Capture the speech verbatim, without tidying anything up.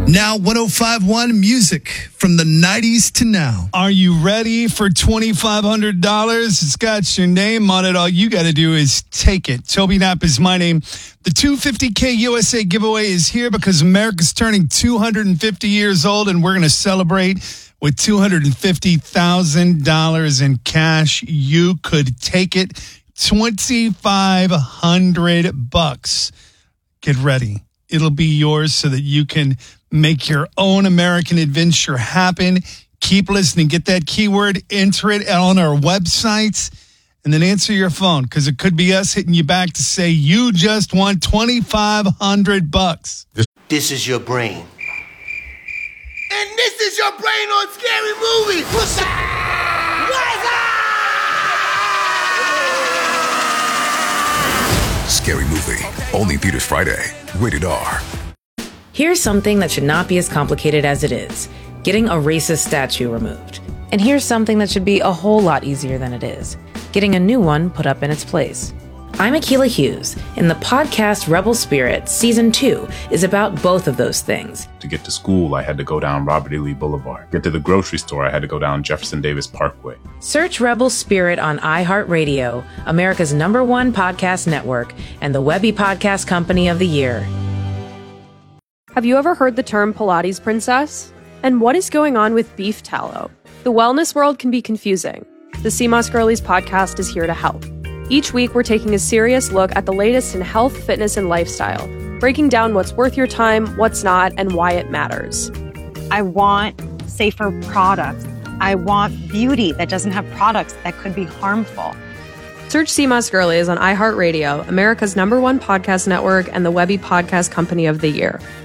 Now, one oh five point one music from the nineties to now. Are you ready for twenty-five hundred dollars? It's got your name on it. All you got to do is take it. Toby Knapp is my name. The two hundred fifty K U S A giveaway is here because America's turning two hundred fifty years old, and we're going to celebrate with two hundred fifty thousand dollars in cash. You could take it. twenty-five hundred bucks. Get ready. It'll be yours so that you can make your own American adventure happen. Keep listening. Get that keyword, enter it on our websites, and then answer your phone because it could be us hitting you back to say you just won twenty-five hundred bucks. This is your brain. And this is your brain on Scary Movie. What's up? Scary Movie. Only theaters Friday. Rated R. Here's something that should not be as complicated as it is. Getting a racist statue removed. And here's something that should be a whole lot easier than it is. Getting a new one put up in its place. I'm Akilah Hughes, and the podcast Rebel Spirit Season two is about both of those things. To get to school, I had to go down Robert E. Lee Boulevard. Get to the grocery store, I had to go down Jefferson Davis Parkway. Search Rebel Spirit on iHeartRadio, America's number one podcast network, and the Webby Podcast Company of the Year. Have you ever heard the term Pilates princess? And what is going on with beef tallow? The wellness world can be confusing. The C M O S Girlies podcast is here to help. Each week, we're taking a serious look at the latest in health, fitness, and lifestyle, breaking down what's worth your time, what's not, and why it matters. I want safer products. I want beauty that doesn't have products that could be harmful. Search C M O S Girlies on iHeartRadio, America's number one podcast network, and the Webby Podcast Company of the Year.